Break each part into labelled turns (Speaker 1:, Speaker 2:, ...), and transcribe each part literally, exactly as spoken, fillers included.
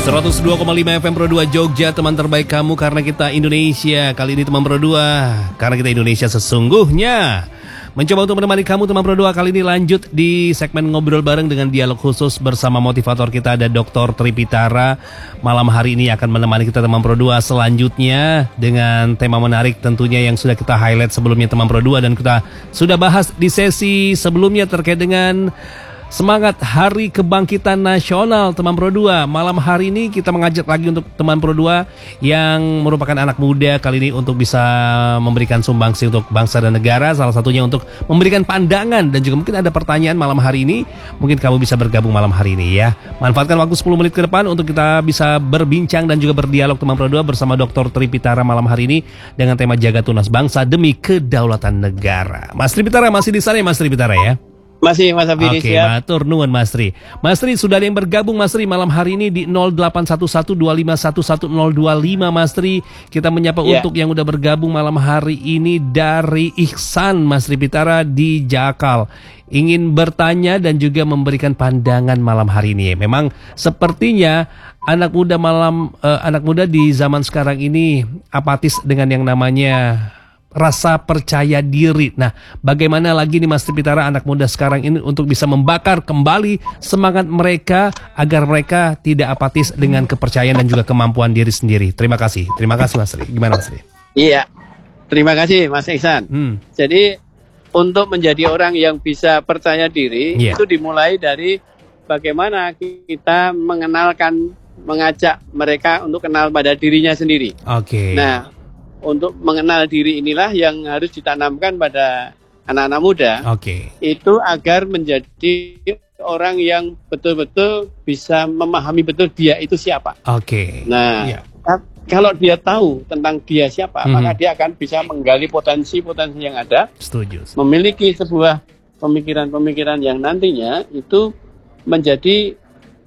Speaker 1: seratus dua koma lima F M Pro dua Jogja, teman terbaik kamu karena kita Indonesia. Kali ini teman Pro dua, karena kita Indonesia sesungguhnya. Mencoba untuk menemani kamu teman Pro dua, kali ini lanjut di segmen ngobrol bareng dengan dialog khusus bersama motivator kita, ada doktor Tripitara. Malam hari ini akan menemani kita teman Pro dua selanjutnya dengan tema menarik tentunya yang sudah kita highlight sebelumnya teman Pro dua, dan kita sudah bahas di sesi sebelumnya terkait dengan semangat Hari Kebangkitan Nasional teman Pro dua. Malam hari ini kita mengajak lagi untuk teman Pro dua yang merupakan anak muda kali ini untuk bisa memberikan sumbangsi untuk bangsa dan negara. Salah satunya untuk memberikan pandangan dan juga mungkin ada pertanyaan malam hari ini. Mungkin kamu bisa bergabung malam hari ini ya. Manfaatkan waktu sepuluh menit ke depan untuk kita bisa berbincang dan juga berdialog teman Pro dua bersama doktor Tripitara malam hari ini dengan tema Jaga Tunas Bangsa Demi Kedaulatan Negara. Mas Tripitara masih di sana ya Mas Tripitara ya?
Speaker 2: Masih Mas Abidi.
Speaker 1: Oke, matur nuwun Mas Tri. Mas Tri, sudah ada yang bergabung Mas Tri malam hari ini di nol delapan satu satu dua lima satu satu nol dua lima Mas Tri. Kita menyapa yeah. untuk yang udah bergabung malam hari ini dari Ihsan Mas Tripitara di Jakal. Ingin bertanya dan juga memberikan pandangan malam hari ini. Memang sepertinya anak muda malam uh, anak muda di zaman sekarang ini apatis dengan yang namanya rasa percaya diri. Nah, bagaimana lagi nih Mas Tripitara anak muda sekarang ini untuk bisa membakar kembali semangat mereka agar mereka tidak apatis dengan kepercayaan dan juga kemampuan diri sendiri. Terima kasih. Terima kasih Mas Tri. Gimana Mas Tri?
Speaker 2: Iya. Terima kasih Mas Ihsan.
Speaker 1: Hmm.
Speaker 2: Jadi untuk menjadi orang yang bisa percaya diri yeah. itu dimulai dari bagaimana kita mengenalkan, mengajak mereka untuk kenal pada dirinya sendiri.
Speaker 1: Oke. Okay.
Speaker 2: Nah, untuk mengenal diri inilah yang harus ditanamkan pada anak-anak muda.
Speaker 1: Oke. Okay.
Speaker 2: Itu agar menjadi orang yang betul-betul bisa memahami betul dia itu siapa.
Speaker 1: Oke. Okay.
Speaker 2: Nah, yeah. kalau dia tahu tentang dia siapa, mm-hmm. maka dia akan bisa menggali potensi-potensi yang ada.
Speaker 1: Setuju.
Speaker 2: Memiliki sebuah pemikiran-pemikiran yang nantinya itu menjadi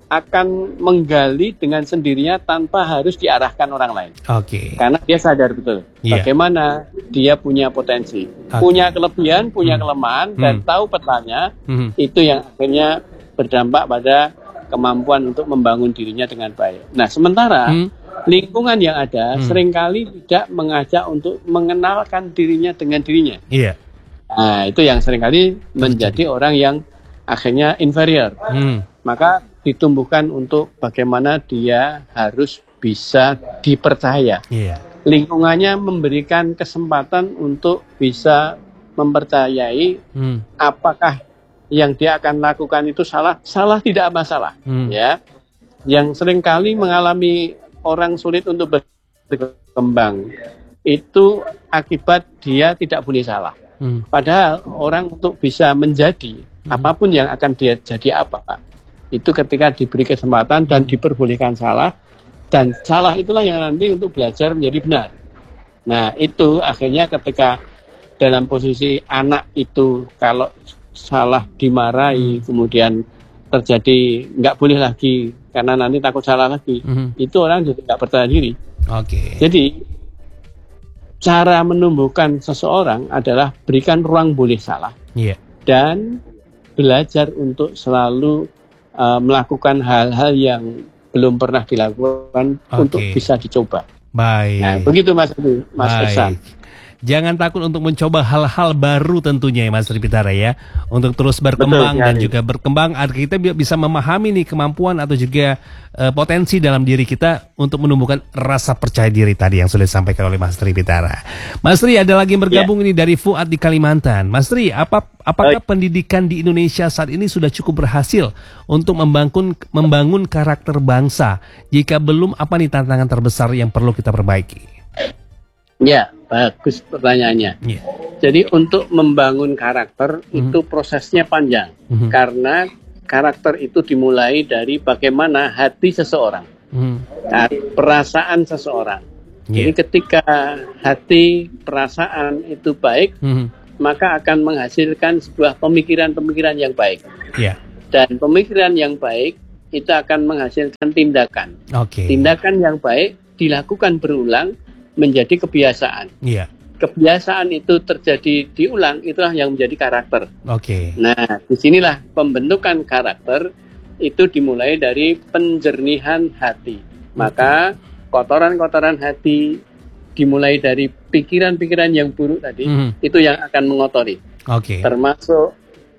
Speaker 2: akan menggali dengan sendirinya tanpa harus diarahkan orang lain.
Speaker 1: Oke. Okay.
Speaker 2: Karena dia sadar betul yeah. bagaimana dia punya potensi, okay. punya kelebihan, punya hmm. kelemahan, hmm. dan tahu petanya. Hmm. Itu yang akhirnya berdampak pada kemampuan untuk membangun dirinya dengan baik. Nah, sementara hmm. lingkungan yang ada hmm. seringkali tidak mengajak untuk mengenalkan dirinya dengan dirinya. Iya. Yeah. Nah, itu yang seringkali menjadi orang yang akhirnya inferior. Hmm. Maka ditumbuhkan untuk bagaimana dia harus bisa dipercaya. Yeah. Lingkungannya memberikan kesempatan untuk bisa mempercayai hmm. apakah yang dia akan lakukan itu salah. Salah tidak masalah. Hmm. Ya, yang seringkali mengalami orang sulit untuk berkembang itu akibat dia tidak boleh salah. Hmm. Padahal orang untuk bisa menjadi hmm. apapun yang akan dia jadi apa, itu ketika diberi kesempatan dan diperbolehkan salah, dan salah itulah yang nanti untuk belajar menjadi benar. Nah, itu akhirnya ketika dalam posisi anak itu kalau salah dimarahi, hmm. kemudian terjadi nggak boleh lagi karena nanti takut salah lagi, hmm. itu orang jadi nggak percaya diri. Oke. Okay. Jadi cara menumbuhkan seseorang adalah berikan ruang boleh salah, yeah. dan belajar untuk selalu Uh, melakukan hal-hal yang belum pernah dilakukan okay. untuk bisa dicoba. Baik. Nah, begitu Mas Mas Ihsan. Jangan takut untuk mencoba hal-hal baru tentunya ya Mas Tripitara ya. Untuk terus berkembang. Betul, dan ya. juga berkembang agar kita bisa memahami nih kemampuan atau juga uh, potensi dalam diri kita untuk menumbuhkan rasa percaya diri tadi yang sudah disampaikan oleh Mas Tripitara. Mas Tri, ada lagi yang bergabung yeah. ini dari Fuad di Kalimantan. Mas Tri, apa, apakah Baik. pendidikan di Indonesia saat ini sudah cukup berhasil untuk membangun, membangun karakter bangsa? Jika belum, apa nih tantangan terbesar yang perlu kita perbaiki? Ya, bagus pertanyaannya. Yeah. Jadi untuk membangun karakter mm-hmm. itu prosesnya panjang. Mm-hmm. Karena karakter itu dimulai dari bagaimana hati seseorang. Mm-hmm. Nah, perasaan seseorang. Yeah. Jadi ketika hati, perasaan itu baik, mm-hmm. maka akan menghasilkan sebuah pemikiran-pemikiran yang baik. Yeah. Dan pemikiran yang baik itu akan menghasilkan tindakan. Okay. Tindakan yang baik dilakukan berulang menjadi kebiasaan. Iya. Kebiasaan itu terjadi diulang, itulah yang menjadi karakter. Oke. Okay. Nah, disinilah pembentukan karakter itu dimulai dari penjernihan hati. Maka kotoran-kotoran hati dimulai dari pikiran-pikiran yang buruk tadi, hmm. itu yang akan mengotori.
Speaker 1: Okay.
Speaker 2: Termasuk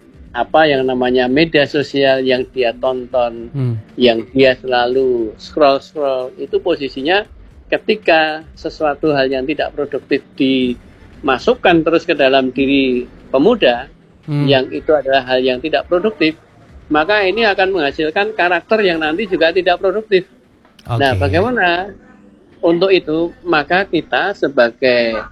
Speaker 2: apa yang namanya media sosial yang dia tonton, hmm. yang dia selalu scroll-scroll, itu posisinya ketika sesuatu hal yang tidak produktif dimasukkan terus ke dalam diri pemuda, hmm. yang itu adalah hal yang tidak produktif, maka ini akan menghasilkan karakter yang nanti juga tidak produktif. Okay. Nah, bagaimana untuk itu? Maka kita sebagai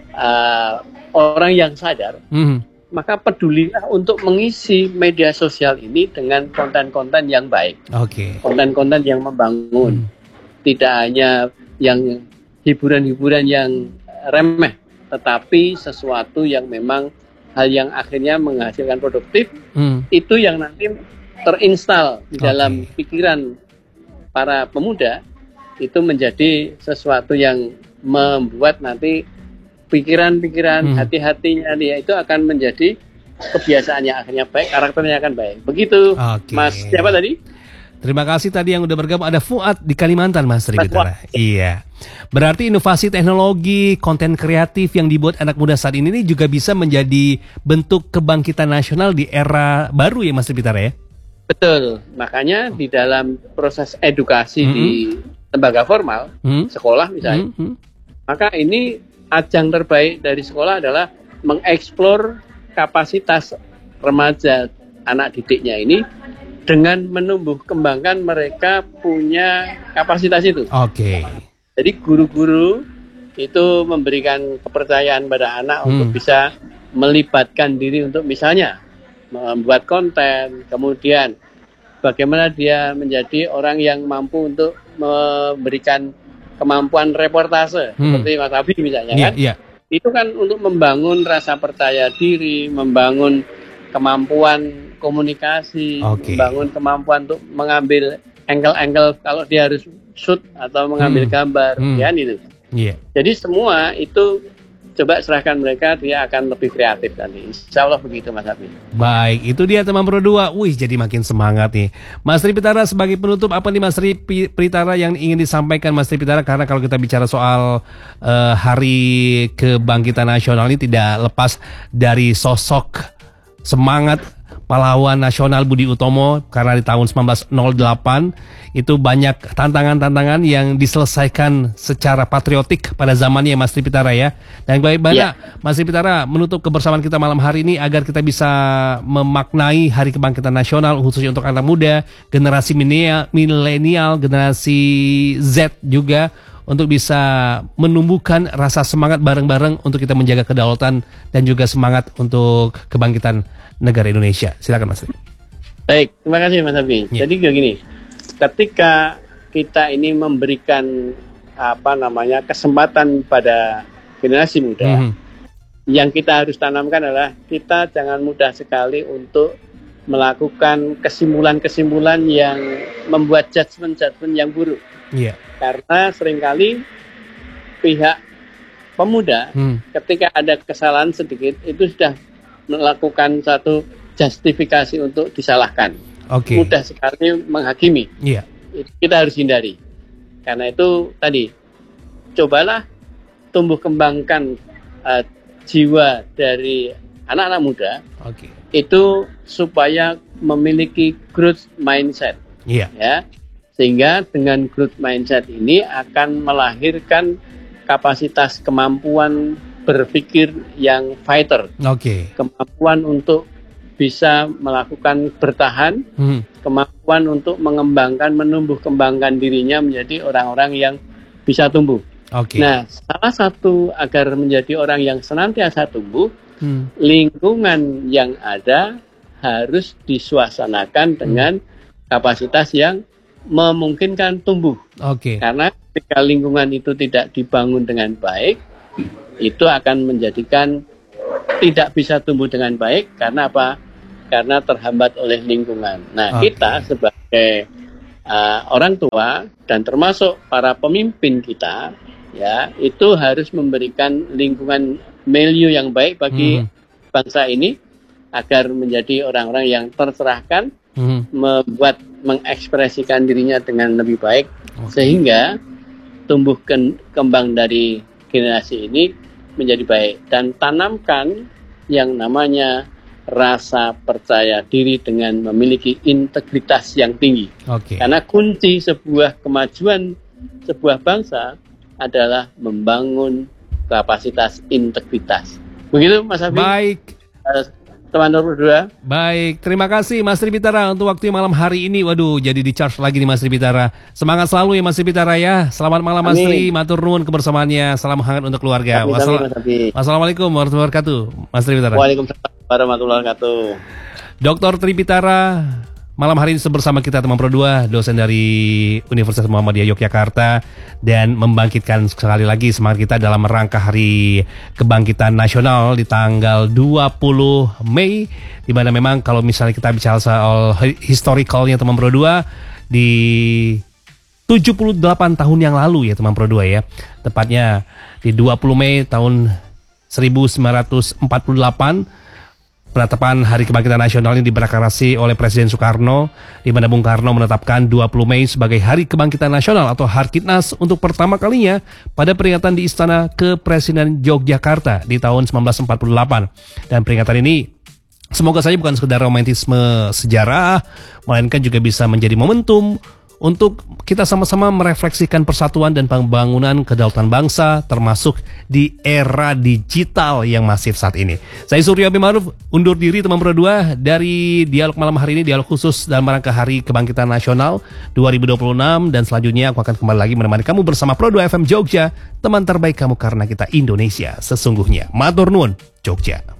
Speaker 2: uh, orang yang sadar, hmm. maka pedulilah untuk mengisi media sosial ini dengan konten-konten yang baik,
Speaker 1: okay.
Speaker 2: konten-konten yang membangun, hmm. tidak hanya yang hiburan-hiburan yang remeh, tetapi sesuatu yang memang hal yang akhirnya menghasilkan produktif, hmm. itu yang nanti terinstal di dalam okay. pikiran para pemuda, itu menjadi sesuatu yang membuat nanti pikiran-pikiran hmm. hati-hatinya dia itu akan menjadi kebiasaannya akhirnya baik, karakternya akan baik. Begitu, okay. Mas siapa tadi?
Speaker 1: Terima kasih tadi yang udah bergabung, ada Fuad di Kalimantan, Mas Tripitara. Iya. Berarti inovasi teknologi, konten kreatif yang dibuat anak muda saat ini, ini juga bisa menjadi bentuk kebangkitan nasional di era baru ya, Mas Tripitara ya?
Speaker 2: Betul. Makanya di dalam proses edukasi mm-hmm. di lembaga formal, mm-hmm. sekolah misalnya, mm-hmm. maka ini ajang terbaik dari sekolah adalah mengeksplor kapasitas remaja anak didiknya ini dengan menumbuh kembangkan mereka punya kapasitas itu. Oke. Okay. Jadi guru-guru itu memberikan kepercayaan pada anak hmm. untuk bisa melibatkan diri untuk misalnya membuat konten, kemudian bagaimana dia menjadi orang yang mampu untuk memberikan kemampuan reportase, hmm. seperti Mas Abi misalnya yeah, kan. Yeah. Itu kan untuk membangun rasa percaya diri, membangun kemampuan komunikasi, okay. membangun kemampuan untuk mengambil angle-angle kalau dia harus shoot atau mengambil hmm. gambar, hmm. ya itu. Yeah. Jadi semua itu coba serahkan mereka, dia akan lebih kreatif nanti. Insya Allah begitu, Mas Abi.
Speaker 1: Baik, itu dia teman Pro dua. Wih, jadi makin semangat nih. Mas Tripitara sebagai penutup, apa nih Mas Tripitara yang ingin disampaikan Mas Tripitara? Karena kalau kita bicara soal uh, Hari Kebangkitan Nasional ini tidak lepas dari sosok semangat pahlawan nasional Budi Utomo, karena di tahun sembilan belas nol delapan itu banyak tantangan-tantangan yang diselesaikan secara patriotik pada zamannya Mas Tripitara ya. Dan bagaimana ya. Mas Tripitara menutup kebersamaan kita malam hari ini agar kita bisa memaknai Hari Kebangkitan Nasional khususnya untuk anak muda, generasi milenial, generasi Z juga, untuk bisa menumbuhkan rasa semangat bareng-bareng untuk kita menjaga kedaulatan dan juga semangat untuk kebangkitan negara Indonesia. Silakan Mas.
Speaker 2: Baik, terima kasih Mas Abi. Ya. Jadi begini, ketika kita ini memberikan apa namanya kesempatan pada generasi muda, mm-hmm. yang kita harus tanamkan adalah kita jangan mudah sekali untuk melakukan kesimpulan-kesimpulan yang membuat judgement-judgement yang buruk. Yeah. Karena seringkali pihak pemuda hmm. ketika ada kesalahan sedikit itu sudah melakukan satu justifikasi untuk disalahkan. Okay. Mudah sekali menghakimi. Yeah. Itu kita harus hindari. Karena itu tadi, cobalah tumbuh kembangkan uh, jiwa dari anak-anak muda. Okay. Itu supaya memiliki growth mindset. Yeah. Ya. Sehingga dengan growth mindset ini akan melahirkan kapasitas kemampuan berpikir yang fighter. Okay. Kemampuan untuk bisa melakukan bertahan, hmm. kemampuan untuk mengembangkan, menumbuh kembangkan dirinya menjadi orang-orang yang bisa tumbuh. Okay. Nah, salah satu agar menjadi orang yang senantiasa tumbuh, hmm. lingkungan yang ada harus disuasanakan dengan hmm. kapasitas yang memungkinkan tumbuh. Oke. Okay. Karena ketika lingkungan itu tidak dibangun dengan baik, itu akan menjadikan tidak bisa tumbuh dengan baik. Karena apa? Karena terhambat oleh lingkungan. Nah, okay. kita sebagai uh, orang tua dan termasuk para pemimpin kita, ya, itu harus memberikan lingkungan milieu yang baik bagi hmm. bangsa ini agar menjadi orang-orang yang tercerahkan, hmm. membuat mengekspresikan dirinya dengan lebih baik Okay. Sehingga tumbuh kembang dari generasi ini menjadi baik. Dan tanamkan yang namanya rasa percaya diri dengan memiliki integritas yang tinggi.
Speaker 1: Okay.
Speaker 2: Karena kunci sebuah kemajuan sebuah bangsa adalah membangun kapasitas integritas. Begitu Mas Hafiz.
Speaker 1: Baik.
Speaker 2: Teman nomor dua.
Speaker 1: Baik, terima kasih Mas Tripitara untuk waktu malam hari ini. Waduh, jadi di charge lagi nih Mas Tripitara. Semangat selalu ya Mas Tripitara ya. Selamat malam Mas Tri, matur nuwun kebersamaannya. Salam hangat untuk keluarga.
Speaker 2: Amin,
Speaker 1: Wassal-
Speaker 2: amin,
Speaker 1: Wassalamualaikum warahmatullahi wabarakatuh. Mas Tripitara.
Speaker 2: Waalaikumsalam warahmatullahi wabarakatuh.
Speaker 1: Doktor Tripitara malam hari ini bersama kita teman Pro dua, dosen dari Universitas Muhammadiyah Yogyakarta, dan membangkitkan sekali lagi semangat kita dalam rangka Hari Kebangkitan Nasional di tanggal dua puluh Mei, di mana memang kalau misalnya kita bicara soal historicalnya teman Pro dua, di tujuh puluh delapan tahun yang lalu ya teman Pro dua ya, tepatnya di dua puluh Mei tahun seribu sembilan ratus empat puluh delapan, penetapan Hari Kebangkitan Nasional ini diberkarsai oleh Presiden Soekarno, di mana Bung Karno menetapkan dua puluh Mei sebagai Hari Kebangkitan Nasional atau Harkitnas untuk pertama kalinya pada peringatan di Istana Kepresidenan Yogyakarta di tahun seribu sembilan ratus empat puluh delapan. Dan peringatan ini semoga saja bukan sekedar romantisme sejarah, melainkan juga bisa menjadi momentum untuk kita sama-sama merefleksikan persatuan dan pembangunan kedaulatan bangsa, termasuk di era digital yang masif saat ini. Saya Suryo Abi Maruf, undur diri teman Pro dua dari dialog malam hari ini, dialog khusus dalam rangka Hari Kebangkitan Nasional dua ribu dua puluh enam, dan selanjutnya aku akan kembali lagi menemani kamu bersama Pro dua F M Jogja, teman terbaik kamu karena kita Indonesia sesungguhnya. Matur nuwun, Jogja.